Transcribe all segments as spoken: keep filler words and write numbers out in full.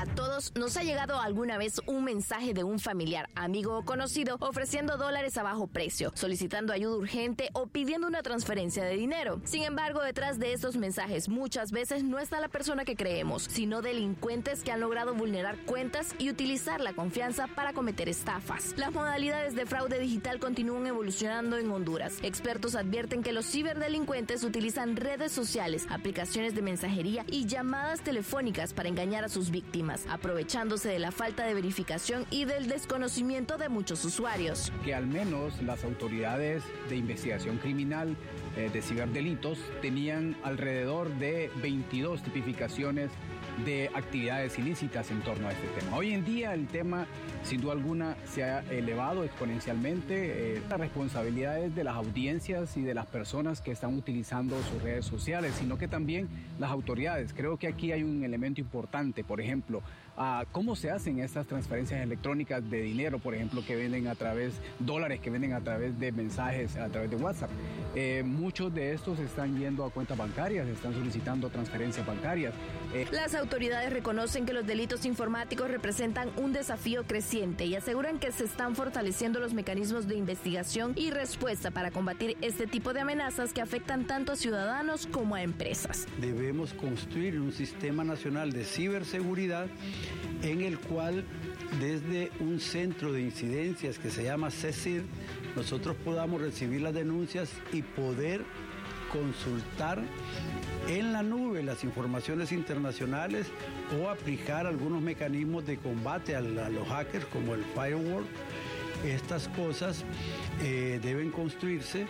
todos nos ha llegado alguna vez un mensaje de un familiar, amigo o conocido ofreciendo dólares a bajo precio, solicitando ayuda urgente o pidiendo una transferencia de dinero. Sin embargo, detrás de estos mensajes muchas veces no está la persona que creemos, sino delincuentes que han logrado vulnerar cuentas y utilizar la confianza para cometer estafas. Las modalidades de fraude digital continúan evolucionando en Honduras. Expertos advierten que los ciberdelincuentes utilizan redes sociales, aplicaciones de mensajería y llamadas telefónicas para engañar a sus víctimas, aprovechándose de la falta de verificación y del desconocimiento de muchos usuarios. Que al menos las autoridades de investigación criminal eh, de ciberdelitos tenían alrededor de veintidós tipificaciones de actividades ilícitas en torno a este tema. Hoy en día el tema, sin duda alguna, se ha elevado exponencialmente. Eh, la responsabilidad es de las audiencias y de las personas que están utilizando sus redes sociales, sino que también las autoridades. Creo que aquí hay un elemento importante, por ejemplo, a cómo se hacen estas transferencias electrónicas de dinero, por ejemplo, que venden a través, dólares que venden a través de mensajes, a través de WhatsApp. Eh, muchos de estos están yendo a cuentas bancarias, están solicitando transferencias bancarias. Eh, Las autoridades reconocen que los delitos informáticos representan un desafío creciente y aseguran que se están fortaleciendo los mecanismos de investigación y respuesta para combatir este tipo de amenazas que afectan tanto a ciudadanos como a empresas. Debemos construir un sistema nacional de ciberseguridad en el cual desde un centro de incidencias que se llama CECIR, nosotros podamos recibir las denuncias y poder consultar en la nube las informaciones internacionales o aplicar algunos mecanismos de combate a, la, a los hackers como el firewall. Estas cosas eh, deben construirse.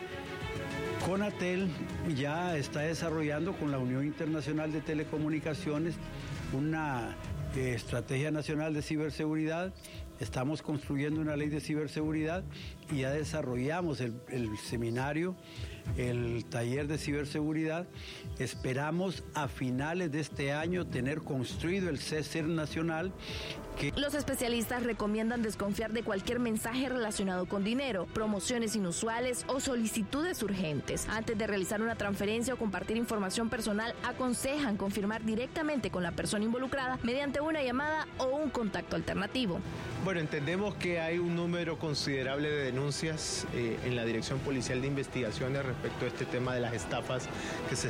Conatel ya está desarrollando con la Unión Internacional de Telecomunicaciones una eh, estrategia nacional de ciberseguridad. Estamos construyendo una ley de ciberseguridad y ya desarrollamos el, el seminario, el taller de ciberseguridad. Esperamos a finales de este año tener construido el CECIR nacional. Que... Los especialistas recomiendan desconfiar de cualquier mensaje relacionado con dinero, promociones inusuales o solicitudes urgentes. Antes de realizar una transferencia o compartir información personal, aconsejan confirmar directamente con la persona involucrada mediante una llamada o un contacto alternativo. Bueno, entendemos que hay un número considerable de denuncias eh, en la Dirección Policial de Investigaciones respecto a este tema de las estafas que se